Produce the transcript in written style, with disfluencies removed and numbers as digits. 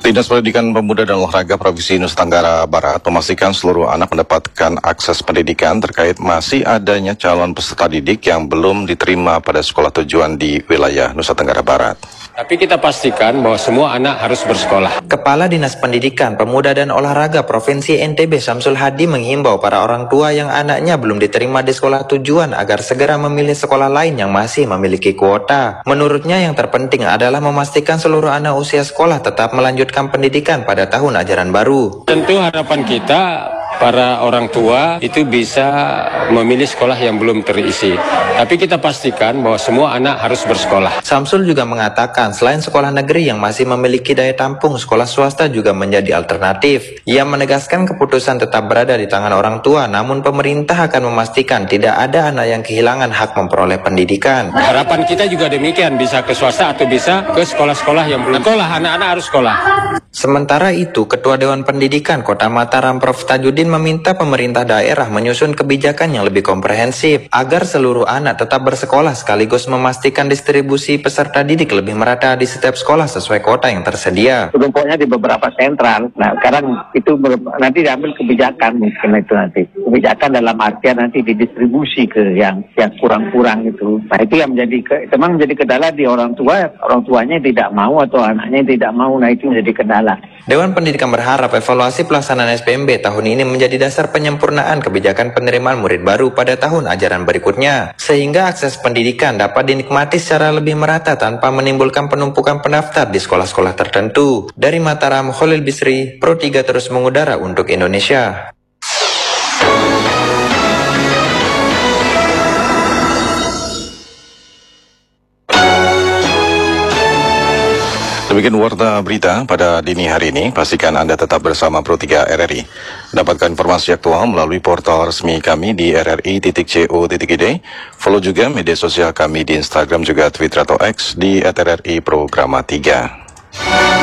Dinas Pendidikan Pemuda dan Olahraga Provinsi Nusa Tenggara Barat memastikan seluruh anak mendapatkan akses pendidikan terkait masih adanya calon peserta didik yang belum diterima pada sekolah tujuan di wilayah Nusa Tenggara Barat. Tapi kita pastikan bahwa semua anak harus bersekolah. Kepala Dinas Pendidikan, Pemuda dan Olahraga Provinsi NTB Syamsul Hadi menghimbau para orang tua yang anaknya belum diterima di sekolah tujuan agar segera memilih sekolah lain yang masih memiliki kuota. Menurutnya yang terpenting adalah memastikan seluruh anak usia sekolah tetap melanjutkan pendidikan pada tahun ajaran baru. Tentu harapan kita para orang tua itu bisa memilih sekolah yang belum terisi. Tapi kita pastikan bahwa semua anak harus bersekolah. Syamsul juga mengatakan selain sekolah negeri yang masih memiliki daya tampung, sekolah swasta juga menjadi alternatif. Ia menegaskan keputusan tetap berada di tangan orang tua, namun pemerintah akan memastikan tidak ada anak yang kehilangan hak memperoleh pendidikan. Harapan kita juga demikian, bisa ke swasta atau bisa ke sekolah-sekolah yang belum sekolah. Anak-anak harus sekolah. Sementara itu, Ketua Dewan Pendidikan Kota Mataram Prof. Tajudin meminta pemerintah daerah menyusun kebijakan yang lebih komprehensif agar seluruh anak tetap bersekolah sekaligus memastikan distribusi peserta didik lebih merata di setiap sekolah sesuai kuota yang tersedia. Tumpuknya di beberapa sentral. Nah, sekarang itu nanti diambil kebijakan mungkin itu nanti. Kebijakan dalam artian nanti didistribusi ke yang kurang-kurang itu. Nah, itu yang memang menjadi kendala di orang tuanya tidak mau atau anaknya tidak mau. Nah, itu menjadi kendala. Dewan Pendidikan berharap evaluasi pelaksanaan SPMB tahun ini menjadi dasar penyempurnaan kebijakan penerimaan murid baru pada tahun ajaran berikutnya, sehingga akses pendidikan dapat dinikmati secara lebih merata tanpa menimbulkan penumpukan pendaftar di sekolah-sekolah tertentu. Dari Mataram, Khalil Bisri, Pro 3 terus mengudara untuk Indonesia. Demikian warta berita pada dini hari ini. Pastikan Anda tetap bersama Pro 3 RRI. Dapatkan informasi aktual melalui portal resmi kami di rri.co.id. Follow juga media sosial kami di Instagram juga Twitter atau X di @RRI Programa 3.